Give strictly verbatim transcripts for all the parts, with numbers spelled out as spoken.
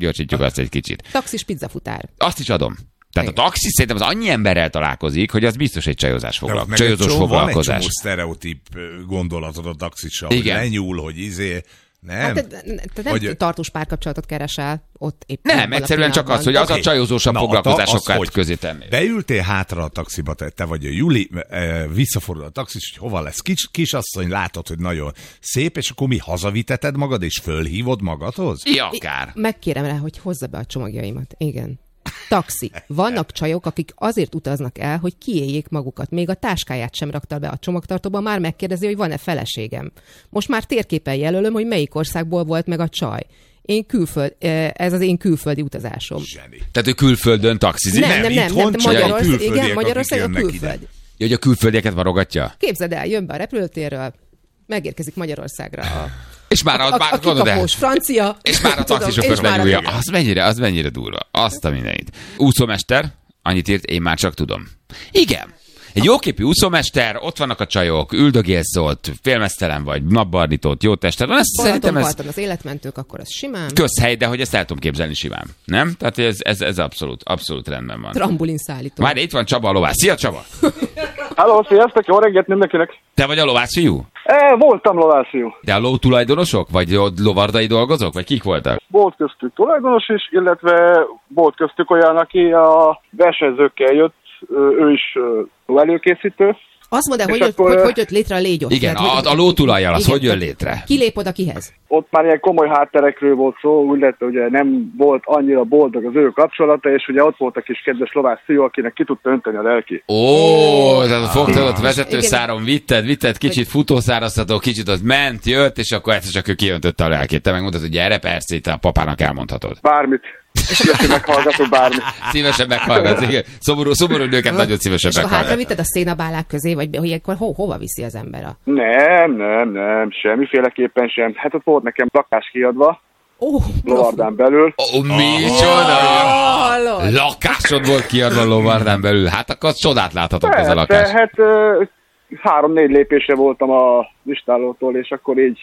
felgyorsítjuk azt egy kicsit. Taxis pizzafutár. Azt is adom. Tehát igen. A taxis szerintem az annyi emberrel találkozik, hogy az biztos egy csajozás foglalkozás. Csajozós foglalkozás. Van egy csomó sztereotíp gondolatod a taxissal, hogy lenyúl, hogy izé... Nem. Hát te, te nem vagy... tartós párkapcsolatot keresel ott éppen. Nem, egyszerűen csak az, hogy az okay. a csajozósabb foglalkozásokat közé tenni. Beültél hátra a taxiba, te, te vagy a Juli, visszafordul a taxis, hogy hova lesz kis, kisasszony, látod, hogy nagyon szép, és akkor mi hazaviteted magad, és fölhívod magadhoz? Ja, akár. Megkérem rá, hogy hozza be a csomagjaimat. Igen. Taxi. Vannak csajok, akik azért utaznak el, hogy kiéljék magukat. Még a táskáját sem rakta be a csomagtartóba, már megkérdezi, hogy van-e feleségem. Most már térképen jelölöm, hogy melyik országból volt meg a csaj. Én külföld, ez az én külföldi utazásom. Zseni. Tehát ő külföldön taxizik? Nem, nem, nem. nem, nem Magyarország, igen, Magyarország a külföld. Ja, hogy a külföldieket varogatja? Képzeld el, jön be a repülőtérről, megérkezik Magyarországra a És már a, a, a, a kikapós francia. És már a taxisofőr benyúlja. Az mennyire, az mennyire durva. Azt a mindenit. Úszómester, annyit írt, én már csak tudom. Igen. Egy jóképű úszómester, ott vannak a csajok, üldögélsz ott, félmeztelen vagy, napbarnított, jó tested van. Szerintem ez... az életmentők, akkor az simán. Közhely, de hogy ezt el tudom képzelni simán. Nem? Tehát ez, ez, ez abszolút, abszolút rendben van. Trambulin szállító. Várj, itt van Csaba a lovász. Szia, Csaba! Halló, sziasztok, jó reggelt mindenkinek! Te vagy a lovászfiú? E, voltam lovászfiú. De a ló tulajdonosok? Vagy lovardai dolgozók? Vagy kik voltak? Volt köztük tulajdonos is, illetve volt köztük olyan, aki a versenyzőkkel jött, ő is előkészítő. Azt mondd el, hogy, akkor, hogy, hogy jött létre a légy ott. Igen, tehát, a, a lótulajjal, az hogy jön létre? Ki lép oda kihez? Ott már ilyen komoly hátterekről volt szó, úgy lett, ugye nem volt annyira boldog az ő kapcsolata, és ugye ott volt a kis kedves lovász fiú, akinek ki tudta önteni a lelki. Ó, tehát fogtad ott vezetőszáron, vitted, vitted, kicsit futószáraztató, kicsit ott ment, jött, és akkor egyszer csak ő kiöntötte a lelkét. Te megmondtad, hogy gyere, persze, te a papának elmondhatod. Bármit. Szívesen meghallgatok bármit. Szívesen meghallgatsz, igen. Szomorú, szomorú nőket nagyon szívesen és meghallgatsz. És hátra vitted a szénabálák közé, vagy hogy akkor ho, hova viszi az ember a... Nem, nem, nem, semmiféleképpen sem. Hát ott volt nekem lakás kiadva, oh, Lovardán belül. Ó, oh, micsoda! Oh, lakásod volt kiadva Lovardán belül. Hát akkor csodát láthatok ez a lakás. Hát uh, három-négy lépésre voltam a listálótól, és akkor így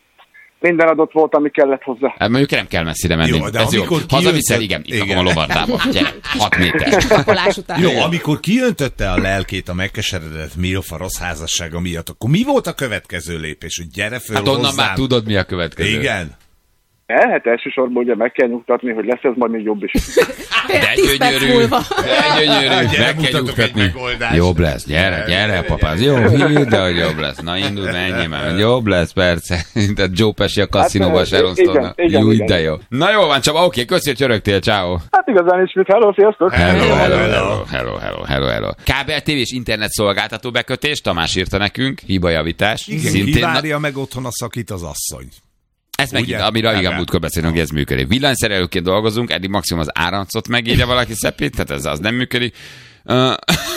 minden adott volt, ami kellett hozzá. Hát mondjuk nem kell messzire menni. Jó, de ez jó. Hazaviszel, igen, itt igen. A lovardába. Gyere, hat méter. Jó, amikor kiöntötte a lelkét a megkeseredett Milfa rossz házassága miatt, akkor mi volt a következő lépés? Hogy gyere föl hát onnan hozzám. Már tudod, mi a következő. Igen. Ne, hát elsősorban ugye meg kell nyugtatni, hogy lesz ez majd még jobb is. De gyönyörű, de gyönyörű, meg kell nyugtatni. Jobb lesz, gyere, gyere, papáz, jó, hidd, de hogy jobb lesz. Na indulj, menjél már, jobb lesz, persze. Tehát Joe Pesci a kaszinóba hát, Sharon Stone-nal. Jó, de jó. Na jó van, Csaba, oké, köszi, hogy csörögtél, ciao. Hát igazán is mit, hello, sziasztok. Hello, hello, hello, hello, hello, hello, hello. Kábel té vé és internet szolgáltató bekötés, Tamás írta nekünk, hibajavítás. Igen, kivárja meg otthon a szakít az asszony. Ez megint, amire igen, múltkor beszélünk, hogy ez működik. Villanyszerelőként dolgozunk, eddig maximum az áramcot megírja valaki szepét, tehát ez az nem működik. Uh,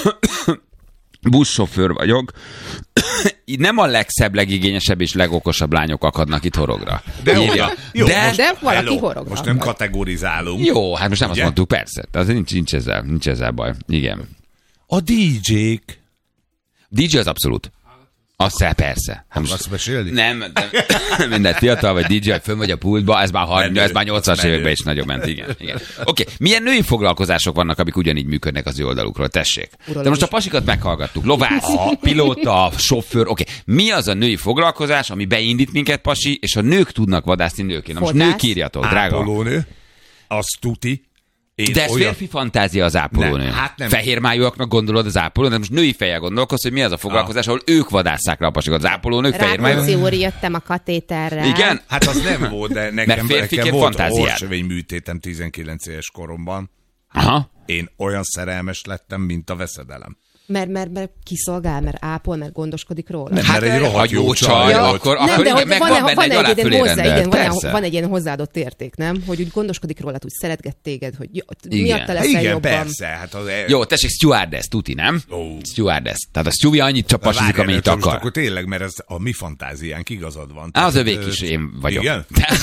buszsofőr vagyok. Nem a legszebb, legigényesebb és legokosabb lányok akadnak itt horogra. De, jó, de, most, de valaki hello, horogra. Most nem kategorizálunk. Jó, hát most nem ugye? Azt mondtuk, persze. Tehát nincs, nincs, ezzel, nincs ezzel baj. Igen. A dé dzsék. dé dzsé az abszolút. Azt persze. Hát most mesélni? Nem, de minden fiatal vagy dé dzsé, fönn vagy a pultba, ez már, harminc, ez már nyolcvanas években is nagyobb ment, igen. igen. Oké, okay. Milyen női foglalkozások vannak, amik ugyanígy működnek az ő oldalukról? Tessék. Uralom de most a pasikat meghallgattuk. Lovász, pilóta, sofőr, oké. Okay. Mi az a női foglalkozás, ami beindít minket, pasi, és a nők tudnak vadászni nőként? Na most nők írjatok, drága. Ápolónő, az tuti. Én de ez olyan... férfi fantázia az ápolónő. Nem, hát nem. Fehérmájúaknak gondolod az ápolónő, de most női fejjel gondolkodsz, hogy mi az a foglalkozás, ah. ahol ők vadásszák le a pasikat. Az ápolónők fehérmájú. Rákóczi úr, jöttem a katéterrel. Igen? Hát az nem volt, de nekem, nekem volt orrsövény műtétem tizenkilenc éves koromban. Aha. Én olyan szerelmes lettem, mint a veszedelem. Mert, mert, mert kiszolgál, mert ápol, mert gondoskodik róla. Nem, hát, mert egy rohadt jó csaj. Ja, akkor, nem, akkor de igen, meg van, van, van benne egy alá fölé rendelt. Igen, van, van egy ilyen hozzáadott érték, nem? Hogy úgy gondoskodik rólad, úgy szeretget téged, hogy miatta leszel igen, jobban. Persze. Hát az... Jó, tessék, stewardess, tuti, nem? Oh. Stewardess. Tehát a Stewie annyit csapasizik, amennyit akar. Akkor tényleg, mert ez a mi fantáziánk igazad van. Á, az övék is én vagyok. Igen?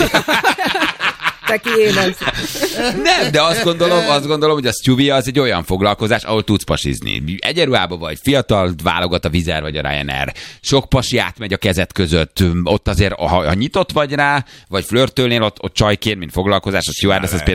Te kiénelsz. Nem, de azt gondolom, azt gondolom, hogy a Stewie az egy olyan foglalkozás, ahol tudsz pasizni. Egyenruhába vagy, fiatal, válogat a Vizer vagy a Ryanair. Sok pasi átmegy a kezed között. Ott azért, ha, ha nyitott vagy rá, vagy flörtölnél, ott, ott csajként, mint foglalkozás, a stewardess az